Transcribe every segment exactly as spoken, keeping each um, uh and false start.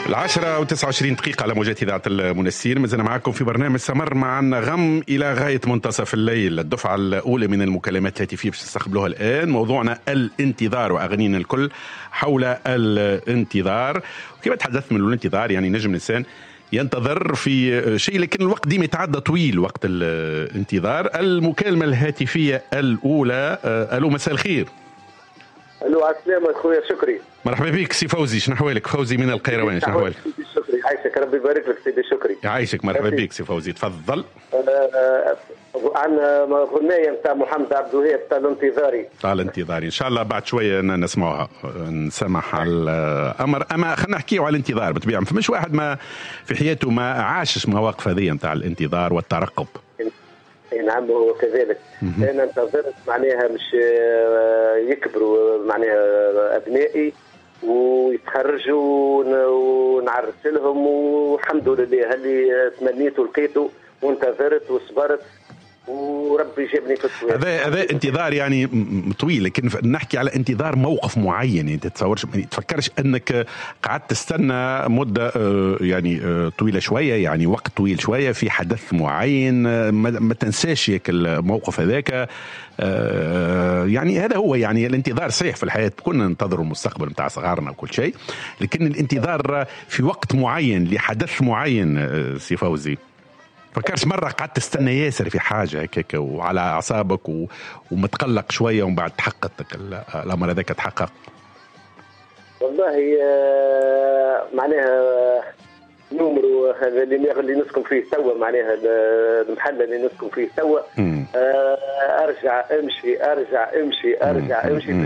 العاشرة وتسعة وعشرين دقيقة على موجات إذاعة المنسين. مازلنا معكم في برنامج سمر مع نغم إلى غاية منتصف الليل. الدفعة الأولى من المكالمات الهاتفية باش تستقبلوها الآن. موضوعنا الانتظار وأغانينا الكل حول الانتظار. وكما تحدثت من الانتظار يعني نجم الإنسان ينتظر في شيء لكن الوقت ديما يتعدى طويل وقت الانتظار. المكالمة الهاتفية الأولى. ألو مساء الخير. الو عسلامة خويا شكري. مرحبا بك سي فوزي، شنو احوالك؟ فوزي من القيروان، شنو احوالك؟ سيدي شكري عايشك ربي يبارك لك سيدي شكري. يعيشك مرحبا بك سي فوزي تفضل. آه عندنا اغنية نتاع محمد عبد الوهاب تاع الانتظاري. تاع الانتظاري ان شاء الله بعد شوية نسمعوها نسمح على الامر. اما خلينا نحكيو على الانتظار بطبيعة، فمش واحد ما في حياته ما عاشش مواقف هذه نتاع الانتظار والترقب. نعم هو كذلك. انا انتظرت معناها مش يكبروا معناها ابنائي ويتخرجوا ونعرس لهم، والحمد لله اللي تمنيته لقيته وانتظرت وصبرت وربي جابني في الصواب. هذا هذا انتظار يعني طويل، لكن نحكي على انتظار موقف معين. يعني تتصورش تفكرش انك قعدت تستنى مده يعني طويله شويه، يعني وقت طويل شويه في حدث معين. ما تنساش هيك الموقف هذاك. يعني هذا هو يعني الانتظار. صحيح في الحياه كنا ننتظر المستقبل نتاع صغارنا وكل شيء، لكن الانتظار في وقت معين لحدث معين. سي فوزي فكرش مرة قعدت تستنى ياسر في حاجة هيك وعلى أعصابك و... ومتقلق شوية ومن بعد تحققت الأمر هذاك تحقق؟ والله معناها نمرو اللي اللي نسكن فيه توا، معناها المحل اللي نسكن فيه توا. أرجع امشي أرجع امشي أرجع امشي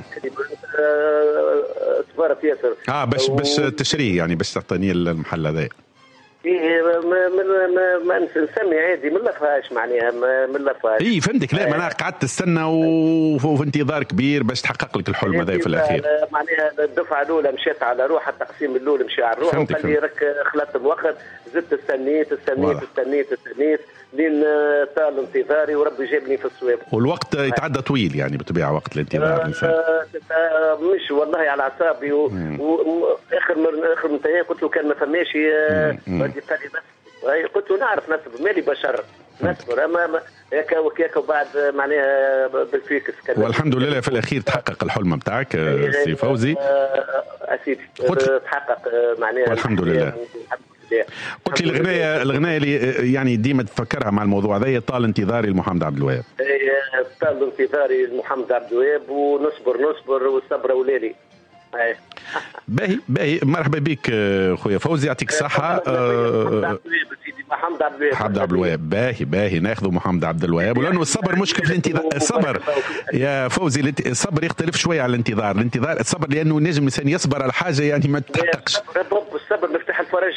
تبارك ياسر. اه باش باش تشريه يعني باش تعطيني المحل هذا. ايه ما ما ما نسمي عادي من لفاش معناها من لفاش. اي فهمتك. لا ما انا قعدت تستنى وفي انتظار كبير باش تحقق لك الحلم هذا في الاخير. معناها الدفعه الاولى مشيت على روحها، التقسيم الاول مشى على روحه وقال لي راك خلطت الوقت. زدت استنيت استنيت استنيت استنيت لين طال انتظاري وربي جابني في الصواب. والوقت يتعدى طويل يعني بطبيعه وقت الانتظار الانسان. مش والله على اعصابي واخر اخر منتهى قلت له كان ما فماش قال لي بس قلت له نعرف نصبر مالي بشر نصبر اما هكا وكيك وبعد معناها بالفيكس. والحمد لله في الاخير تحقق الحلم نتاعك سي فوزي. اسيدي تحقق معناها والحمد لله. قلت لي الغنايه الغنايه اللي يعني ديما تفكرها مع الموضوع هذا طال انتظاري لمحمد عبد الوهاب. طال انتظاري لمحمد عبد الوهاب ونصبر نصبر والصبر وليلي. باهي باهي مرحبا بك خويا فوزي يعطيك الصحة. محمد عبد الوهاب محمد عبد الوهاب باهي باهي ناخذوا محمد عبد الوهاب. ولأنه الصبر مشكل في الانتظار. الصبر يا فوزي الصبر يختلف شوية على الانتظار. الانتظار الصبر لأنه نجم الإنسان يصبر على حاجة يعني ما تتحققش. الصبر مفتاح الفرج.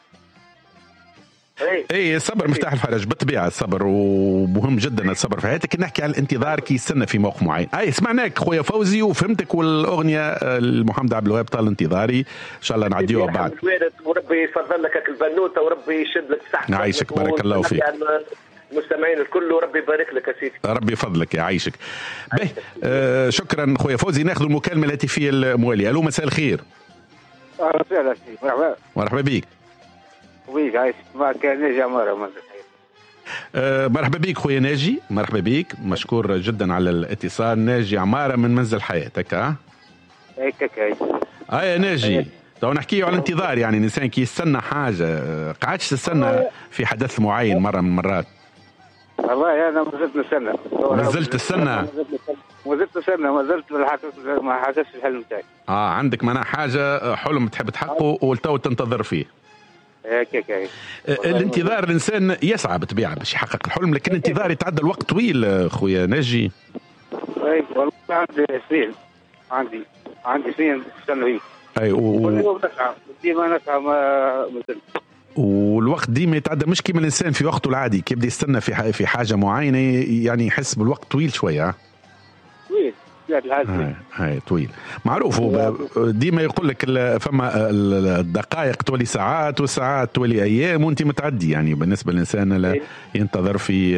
اي الصبر مفتاح الفرج بالطبيعه. الصبر ومهم جدا الصبر في حياتك. نحكي على الانتظار كي يستنى في موقف معين. اي سمعناك خويا فوزي وفهمتك. والاغنيه محمد عبد الوهاب طال انتظاري ان شاء الله نعديوها بعد. وربي يفضل لك البنوته وربي يشد لك صحتك. يعيشك بارك الله فيك. المستمعين الكل وربي يبارك لك يا سيدي. ربي يفضلك يعيشك. به آه شكرا خويا فوزي. ناخذ المكالمه الهاتفيه المواليه. الو مساء الخير. اهلا وسهلا فيك. مرحبا مرحبا بك. ويك عايش معك ناجي عمارة من أه مرحبا بك خويا ناجي. مرحبا بك مشكور جدا على الاتصال. ناجي عمارة من منزل حياتك. ها هيك هيك اه يا ناجي تو نحكيو على الانتظار. يعني الانسان كي يستنى حاجة قعدش تستنى في حدث معين مرة من المرات؟ والله انا ما زلت نستنى. ما زلت تستنى؟ ما زلت نستنى ما زلت ما حققتش الحلم تاعي. اه عندك معناها حاجة حلم تحب تحققه ولتو تنتظر فيه. هيك هيك. الانتظار الانسان يسعى بطبيعه باش يحقق الحلم، لكن الانتظار يتعدى الوقت طويل خويا ناجي. اي والله عندي سنين عندي عندي سنين استنى فيه. اي و... ديما نسعى ما مازلت. والوقت ديما يتعدى مش كيما الانسان في وقته العادي كي يبدا يستنى في في حاجه معينه يعني يحس بالوقت طويل شويه. طويل هاي هاي طويل معروف. ديما يقول لك فما الدقائق تولي ساعات والساعات تولي ايام وانت متعدي. يعني بالنسبه للانسان لا ينتظر في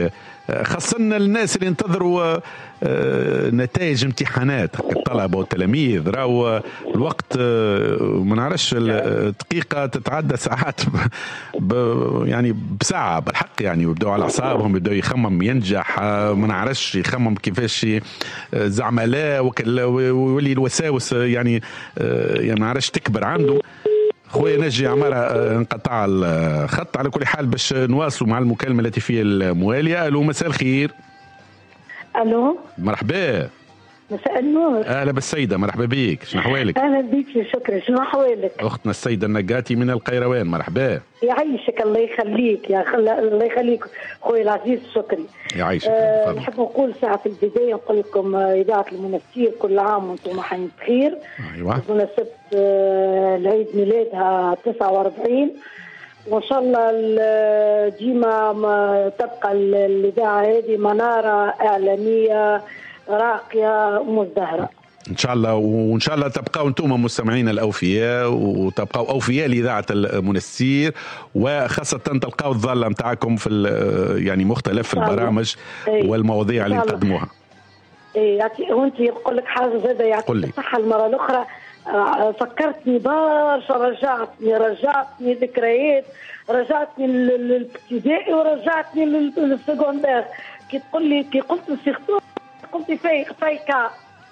خاصة الناس اللي ينتظروا نتائج امتحانات الطلبة والتلاميذ، راهو الوقت ما نعرفش الدقيقة تتعدى ساعات ب يعني بساعة بالحق يعني، ويبدأوا على أعصابهم، يبدأوا يخمم ينجح ما نعرفش يخمم كيفاش زعما لا، ويولي الوساوس يعني يعني ما نعرفش تكبر عنده. خويا نجي عمارة انقطع الخط، على كل حال باش نواصلوا مع المكالمة التي فيها الموالية. الو مساء الخير. الو مرحبا. مساء النور. اهلا بالسيدة، مرحبا بيك، شنو احوالك؟ اهلا بيك، شكرا. شنو احوالك؟ اختنا السيدة النقاتي من القيروان، مرحبا. يعيشك الله يخليك يا خل... الله يخليك خويا العزيز، شكري. يعيشك. أه نحب نقول ساعة في البداية نقول لكم إذاعة المنستير كل عام وانتم حين بخير. ايوه. بمناسبة أه العيد ميلادها تسعة وأربعين، وان شاء الله ديما تبقى الإذاعة هذه منارة إعلامية راقية ومزدهرة ان شاء الله. وان شاء الله تبقاو انتم مستمعين الاوفياء، وتبقاو اوفياء لاذاعه المنستير، وخاصه تلقاو الظله نتاعكم في يعني مختلف البرامج والمواضيع اللي تقدموها. اي وانت نقول لك حاجه زاده يعطيك الصحه. المره الاخرى فكرتني برشا، رجعتني رجعتني ذكريات، رجعتني للابتدائي ورجعتني للسكوندير. كي تقول لي كي قلت سيرتو قلت فايق فايكه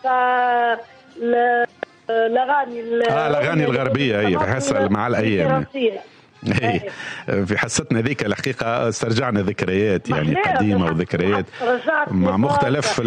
الاغاني اه الاغاني الغربيه هي في حصه مع الايام. اي في حصتنا ذيك الحقيقه استرجعنا ذكريات يعني قديمه وذكريات مع مختلف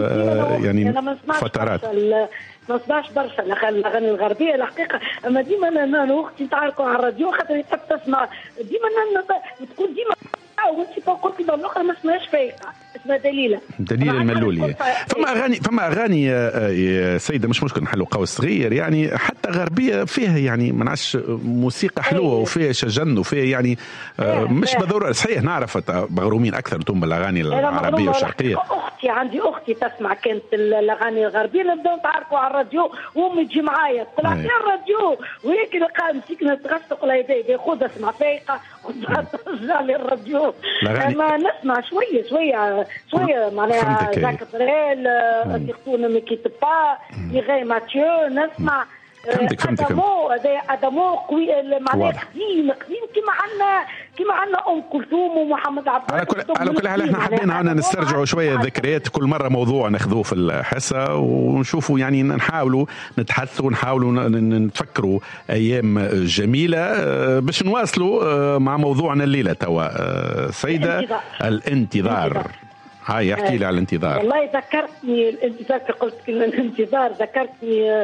يعني فترات. ما نسمعش برشا الاغاني الغربيه الحقيقه، اما ديما انا واختي نتعاركوا على الراديو خاطر تحب تسمع ديما تكون ديما وانت قلت لي الاخرى ما اسمهاش فايقه، اسمها دليله دليل الملولي. فما اغاني فما اغاني يا سيده مش مشكل نحلوا قوس صغير يعني حتى غربيه فيها يعني ما نعرفش موسيقى حلوه وفيها شجن وفيها يعني مش بالضروره. صحيح نعرف مغرومين اكثر انتم بالاغاني العربيه والشرقيه. اختي عندي اختي تسمع كانت الاغاني الغربيه، نبداو نتعاركوا على الراديو وامي تجي معايا طلعت لي الراديو وهيك نلقى مسكت نتغسق ولا يدي خذ اسمع فايقه وترجع لي الراديو. ما نسمع شويه شويه شويه معناها جاك بريل تيختون ميكيت با ميغي ماتيو نسمع. فهمتك فهمتك. ادمو ادمو قوي معناها قديم قديم كيما عندنا كيما عندنا ام كلثوم ومحمد عبد على كل على كل حال احنا حابين هنا نسترجعوا شويه الذكريات، كل مره موضوع ناخذوه في الحصه ونشوفوا يعني نحاولوا نتحدثوا ونحاولوا نتفكروا ايام جميله باش نواصلوا مع موضوعنا الليله توا. سيده الانتظار، هاي احكي لي على الانتظار. والله ذكرتني الانتظار، قلت كلمه الانتظار ذكرتني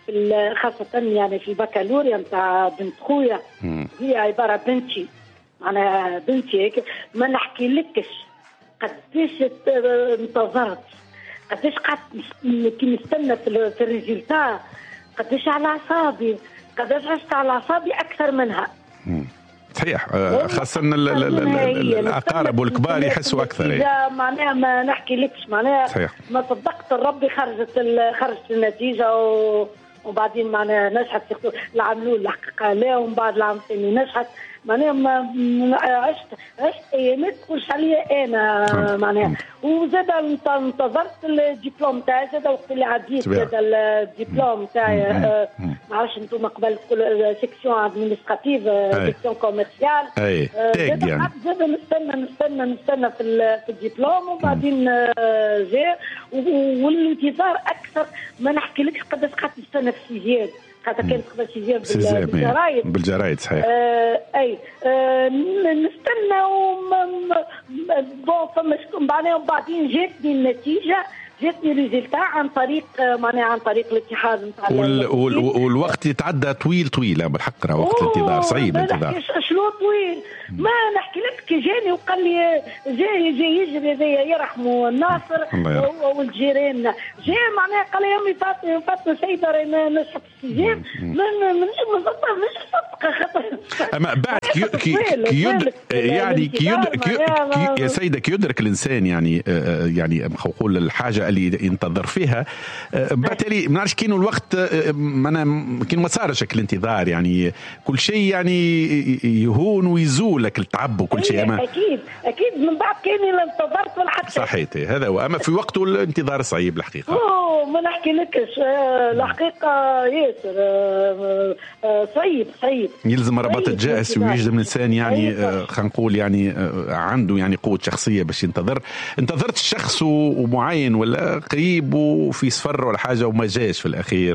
خاصة يعني في البكالوريا نتاع بنت خويا، هي عبارة بنتي أنا بنتي هيك ما نحكي لكش قديش انتظرت، قديش قعدت كي نستنى في الريزلتا، قديش على أعصابي، قديش عشت على أعصابي أكثر منها. صحيح خاصة الأقارب والكبار يحسوا أكثر. إذا معناها ما نحكي لكش معناها صحيح. ما صدقت ربي خرجت خرجت النتيجة و وبعدين معناها نجحت العام الأول الحقيقة لا، ومن بعد العام الثاني نجحت معناها ما عشت عشت ايامات تقولش عليا انا معناها. وزاد انتظرت الدبلوم تاعي، زاد وقت اللي عديت زاد الدبلوم تاعي ما عرفتش انتم قبل كل سيكسيون ادمينستراتيف سيكسيون كوميرسيال زاد زاد نستنى نستنى نستنى في في الدبلوم وبعدين جاء والانتظار اكثر ما نحكي لك قداش قعدت نستنى في السيزيام خاطر كانت قبل سيزيام بالجرايد بالجرايد صحيح. آه اي آه نستنى بون فما شكون بعدين وبعدين جاتني النتيجه، جاتني ريزلتا عن طريق معناها عن طريق الاتحاد نتاع وال وال والوقت يتعدى طويل طويل بالحق، راه وقت الانتظار صعيب الانتظار. شنو طويل ما نحكي لك كي جاني وقال لي جاي جاي يجري هذايا يرحموا الناصر والجيران، جاي معناها قال لي يا امي فاطمه فاطمه سيده راهي نشحت استجاب من من من مش صدقه خاطر اما بعد كي كي كي يعني كي يا سيده كي يدرك الانسان يعني يعني نقول الحاجه اللي ينتظر فيها بالتالي ما نعرفش كاين الوقت انا كاين مسار شكل انتظار يعني كل شيء يعني يهون ويزول لك التعب وكل شيء. أما اكيد اكيد من بعد كاني لا انتظرت ولا حتى صحيت هذا هو. اما في وقته الانتظار صعيب الحقيقه. اوه ما نحكي لكش الحقيقه ياسر صعيب صعيب يلزم رباط الجائس ويجزم الانسان يعني خلينا نقول يعني عنده يعني قوه شخصيه باش ينتظر. انتظرت شخص ومعين ولا قريب وفي سفر ولا حاجه وما جاش في الاخير؟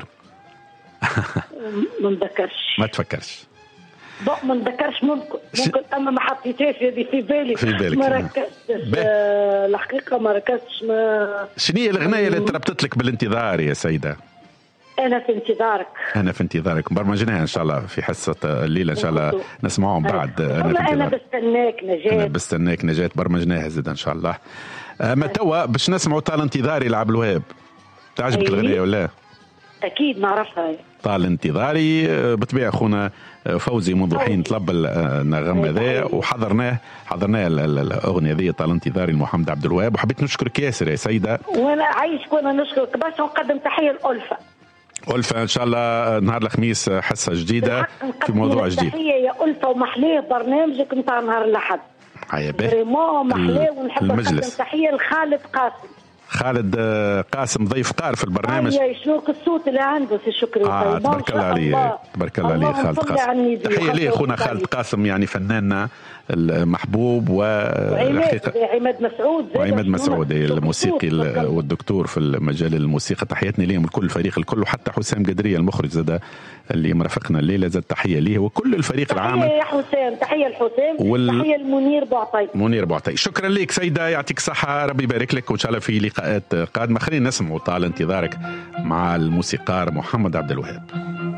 ما نذكرش. ما تفكرش؟ ما نذكرش. ممكن ممكن اما ما حطيتهاش هذه في بالي في بالك ما ركزتش آه الحقيقه ما ركزتش. ما شنو هي الاغنيه اللي تربطت لك بالانتظار يا سيده؟ انا في انتظارك. انا في انتظارك برمجناها ان شاء الله في حصه الليله ان شاء الله نسمعهم بعد. انا في انا بستناك نجاة. انا بستناك نجاة برمجناها زيد ان شاء الله. اما توا باش نسمعوا طال انتظاري لعبد الوهاب. تعجبك الاغنيه ولا؟ اكيد نعرفها. طال انتظاري بالطبيعه اخونا فوزي منذ حين طلب النغم هذا وحضرناه حضرناه الاغنيه هذه طال انتظاري لمحمد عبد الوهاب. وحبيت نشكرك ياسر يا سيده. وانا عايشك وانا نشكرك باش نقدم تحيه لألفة. ألفة إن شاء الله نهار الخميس حصة جديدة في موضوع جديد. تحية يا ألفة ومحليه برنامجك نتاع نهار الأحد. هيا به. فريمون محليه ونحب نقدم تحية لخالد قاسم. خالد قاسم ضيف قار في البرنامج. اي شوك الصوت اللي عنده في شكري. آه تبارك الله عليه تبارك الله عليه خالد قاسم. تحية ليه اخونا خالد قاسم يعني فناننا المحبوب والحقيقة وعماد مسعود وعماد مسعود الموسيقي والدكتور في المجال الموسيقى. تحياتنا ليهم الكل الفريق الكل وحتى حسام قدرية المخرج زاد اللي مرافقنا الليلة زاد تحية ليه وكل الفريق العام. تحية يا حسام. تحية لحسام وال... تحية لمنير بوعطي. منير بوعطي شكرا لك سيدة يعطيك الصحة ربي يبارك لك وإن شاء الله في لقاءات قادمة. خلينا نسمع طال انتظارك مع الموسيقار محمد عبد الوهاب.